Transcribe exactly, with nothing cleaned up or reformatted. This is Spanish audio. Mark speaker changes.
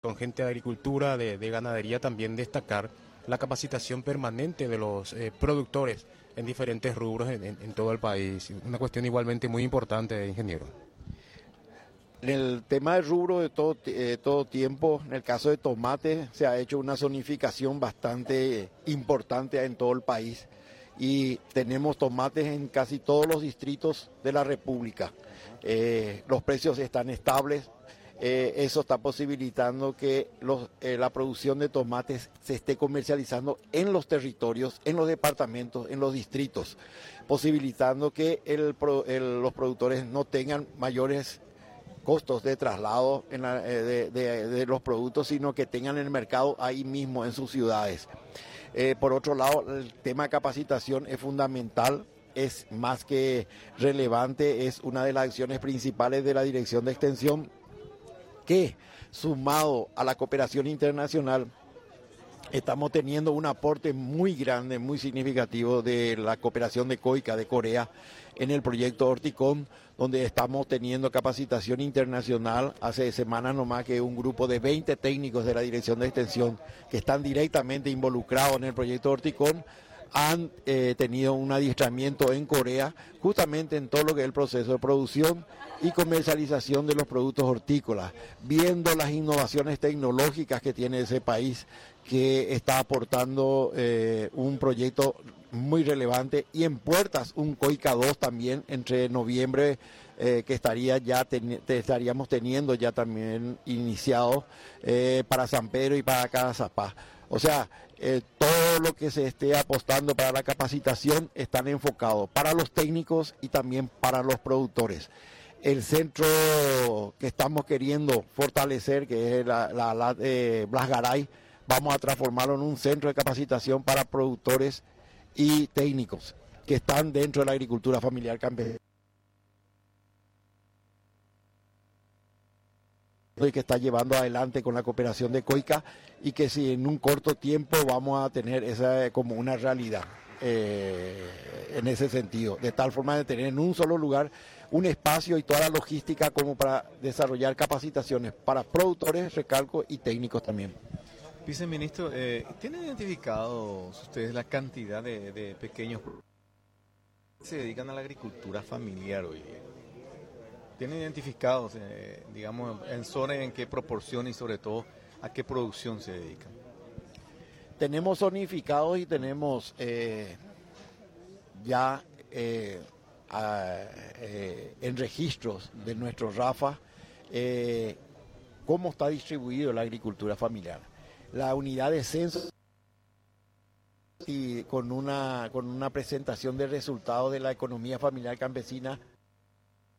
Speaker 1: con gente de agricultura, de, de ganadería, también destacar la capacitación permanente de los eh, productores en diferentes rubros en, en, en todo el país. Una cuestión igualmente muy importante, ingeniero.
Speaker 2: En el tema del rubro de todo, eh, todo tiempo, en el caso de tomate, se ha hecho una zonificación bastante importante en todo el país y tenemos tomates en casi todos los distritos de la República. Eh, los precios están estables, eh, eso está posibilitando que los, eh, la producción de tomates se esté comercializando en los territorios, en los departamentos, en los distritos, posibilitando que el, el, los productores no tengan mayores costos de traslado en la, eh, de, de, de los productos, sino que tengan el mercado ahí mismo en sus ciudades. Eh, por otro lado, el tema de capacitación es fundamental, es más que relevante, es una de las acciones principales de la Dirección de Extensión, que sumado a la cooperación internacional, estamos teniendo un aporte muy grande, muy significativo de la cooperación de COICA de Corea en el proyecto Horticom, donde estamos teniendo capacitación internacional. Hace semanas nomás que un grupo de veinte técnicos de la Dirección de Extensión que están directamente involucrados en el proyecto Horticom han eh, tenido un adiestramiento en Corea, justamente en todo lo que es el proceso de producción y comercialización de los productos hortícolas, viendo las innovaciones tecnológicas que tiene ese país, que está aportando eh, un proyecto muy relevante, y en puertas un COICA dos también entre noviembre, eh, que estaría ya ten, te estaríamos teniendo ya también iniciado eh, para San Pedro y para Cazapá. O sea, eh, todo lo que se esté apostando para la capacitación están enfocados para los técnicos y también para los productores. El centro que estamos queriendo fortalecer, que es la, la, la eh, Blas Garay, vamos a transformarlo en un centro de capacitación para productores y técnicos que están dentro de la agricultura familiar campesina y que está llevando adelante con la cooperación de COICA, y que si en un corto tiempo vamos a tener esa como una realidad eh, en ese sentido, de tal forma de tener en un solo lugar un espacio y toda la logística como para desarrollar capacitaciones para productores, recalco, y técnicos también.
Speaker 3: Viceministro, eh, ¿tienen identificados ustedes la cantidad de, de pequeños que se dedican a la agricultura familiar hoy? ¿Tienen identificados, eh, digamos, en zona, en qué proporción y sobre todo a qué producción se dedican?
Speaker 2: Tenemos zonificados y tenemos eh, ya eh, a, eh, en registros de nuestro RAFA eh, cómo está distribuido la agricultura familiar. La unidad de censo y con una, con una presentación de resultados de la economía familiar campesina